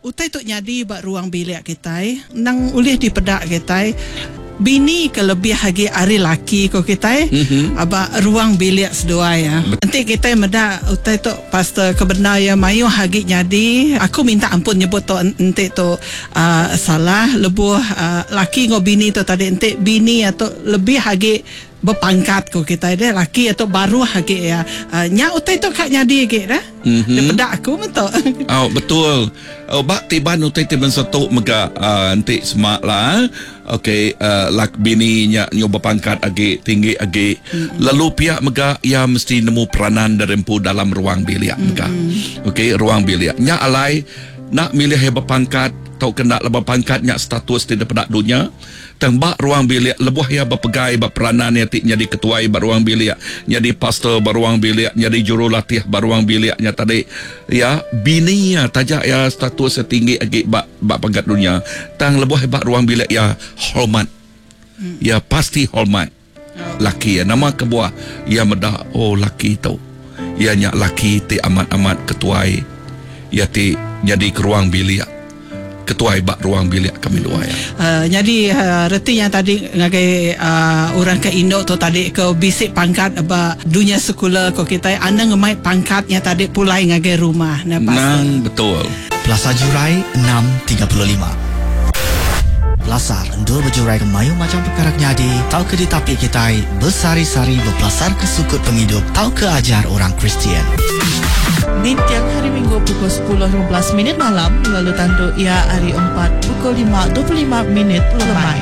utai tu nyadi ba ruang bilik kita nang ulih di pedak kita bini kelebih hagi ari laki ko kita aba ruang bilik sedua ya. Nanti kita meda utai tu pastor kebenar ya mayu hagi nyadi aku minta ampun nyebut tu nanti tu salah lebuh laki ngo bini tu tadi nanti bini atau lebih hagi berpangkat ko kita dia laki atau baru hagi ya nya utai tu kak nyadi ke dah daripada aku betul. Oh betul. Bak tiban utai tiban satu mega nanti semak lah. Okey lak bini nya nyoba pangkat agi tinggi agi lalu pihak mega ia mesti nemu peranan derempu dalam ruang bilik mega. Okey ruang bilik nya alai nak milih heba pangkat tau kena lebah pangkat nya status di depan dunia tembak ruang bilik lebuh ya berpegai berperanan ya jadi ketua ruang bilik jadi pastor ruang bilik jadi jurulatih ruang biliknya tadi ya bini ya tajak ya status setinggi agi bak pangkat dunia tang lebuh hebat ruang bilik ya hormat ya pasti hormat laki ya nama kebuah ya medah oh laki tu ya nyak laki ti amat ketua ya ti jadi ke ruang bilik ketua ibak ruang bilik kami dua ya. Jadi reti yang tadi ngagai orang ke Indo tu tadi ke bisik pangkat aba dunia sekolah ko kita anda ngemai pangkatnya tadi pulai ngagai rumah nang betul. Plaza Jurai 6.35 Pelasar dua berjurai ke mayu macam perkara nyadi tau ke di tapi kita bersari-sari berpelasar ke sukut penghidup tau ke ajar orang Kristian. Di tiap hari Minggu pukul 10.15 malam lalu tandu ia hari 4 pukul 5.25 lemai.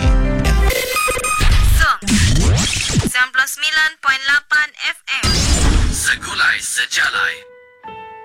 99.8 FM Segulai sejalai.